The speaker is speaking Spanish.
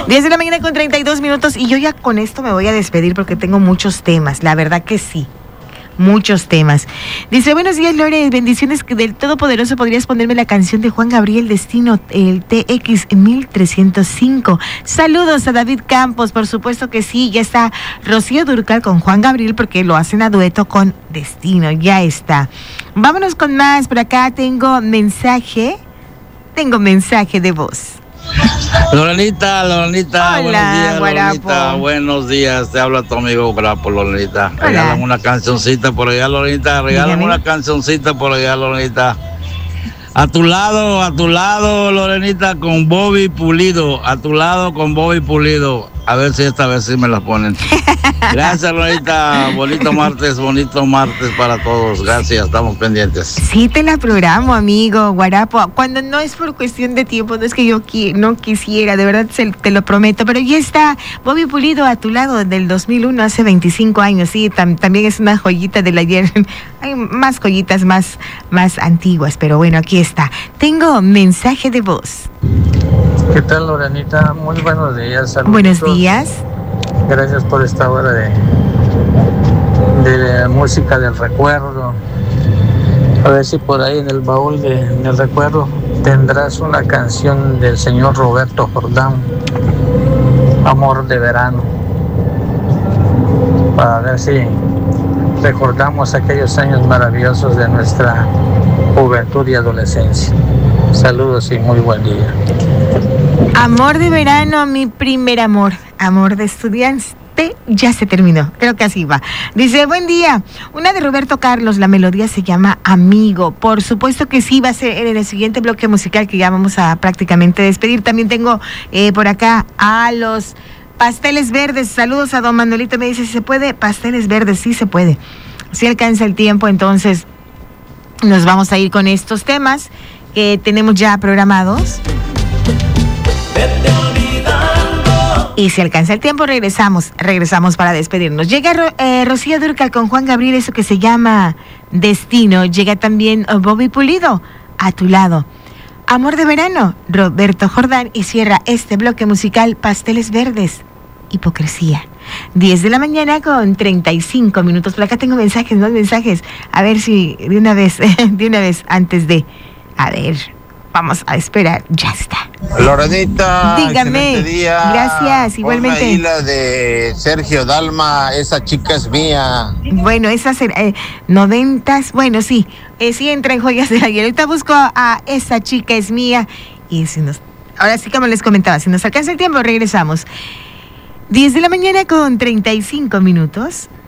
10 de la mañana con 32 minutos y yo ya con esto me voy a despedir porque tengo muchos temas, la verdad que sí. Muchos temas. Dice, buenos días, Lore, bendiciones del Todopoderoso. ¿Podrías ponerme la canción de Juan Gabriel, Destino, el TX 1305? Saludos a David Campos, por supuesto que sí, ya está Rocío Dúrcal con Juan Gabriel porque lo hacen a dueto con Destino, ya está. Vámonos con más, por acá tengo mensaje de voz. Lorenita, hola, buenos días, Guarapo. Lorenita, buenos días, te habla tu amigo Guarapo, Lorenita. Regálame una cancioncita por allá, Lorenita, regálame una cancioncita por allá, Lorenita. A tu lado, Lorenita, con Bobby Pulido, a tu lado con Bobby Pulido. A ver si esta vez sí me la ponen. Gracias, Lorenita, bonito martes para todos. Gracias, estamos pendientes. Sí te la programo, amigo Guarapo. Cuando no es por cuestión de tiempo, no es que yo no quisiera, de verdad te lo prometo, pero ya está Bobby Pulido a tu lado del 2001, hace 25 años, sí, también es una joyita del ayer. Hay más joyitas más antiguas, pero bueno, aquí está. Tengo mensaje de voz. ¿Qué tal, Lorenita? Muy buenos días. Saludos. Buenos días. Gracias por esta hora de música del recuerdo. A ver si por ahí en el baúl del recuerdo tendrás una canción del señor Roberto Jordán, Amor de Verano, para ver si recordamos aquellos años maravillosos de nuestra juventud y adolescencia. Saludos y muy buen día. Amor de verano, mi primer amor. Amor de estudiante, ya se terminó. Creo que así va. Dice, buen día. Una de Roberto Carlos, la melodía se llama Amigo. Por supuesto que sí, va a ser en el siguiente bloque musical que ya vamos a prácticamente despedir. También tengo por acá a los Pasteles Verdes. Saludos a don Manuelito. Me dice, si se puede, Pasteles Verdes. Sí se puede. Si alcanza el tiempo, entonces nos vamos a ir con estos temas que tenemos ya programados. Y si alcanza el tiempo, regresamos para despedirnos. Llega Rocío Dúrcal con Juan Gabriel, eso que se llama Destino. Llega también Bobby Pulido, a tu lado. Amor de verano, Roberto Jordán. Y cierra este bloque musical, Pasteles Verdes, Hipocresía. 10 de la mañana con 35 minutos. Por acá tengo más mensajes. A ver si de una vez, antes de... A ver, vamos a esperar. Ya está. Lorenita, dígame. Día. Gracias, igualmente. Ponme ahí la de Sergio Dalma, Esa chica es mía. Bueno, esas 90s, bueno, sí entra en joyas del ayer. Ahorita busco a Esa chica es mía. Y ahora sí, como les comentaba, si nos alcanza el tiempo, regresamos. 10 de la mañana con 35 minutos.